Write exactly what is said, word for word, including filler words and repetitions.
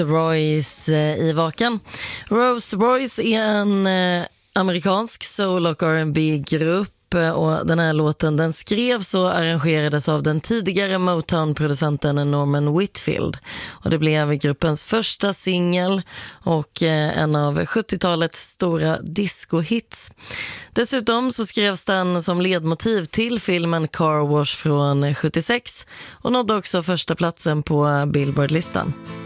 Royce eh, i Vakan. Rose Royce är en eh, amerikansk soul- och R and B-grupp, och den här låten den skrevs och arrangerades av den tidigare Motown-producenten Norman Whitfield. Och det blev gruppens första singel och eh, en av sjuttiotalets stora disco-hits. Dessutom så skrevs den som ledmotiv till filmen Car Wash från sjuttiosex och nådde också första platsen på Billboard-listan.